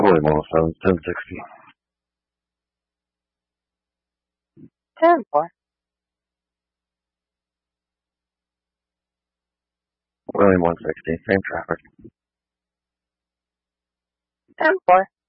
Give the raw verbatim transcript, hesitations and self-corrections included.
William one oh seven, ten sixty. ten four. William one sixty, same traffic. ten four.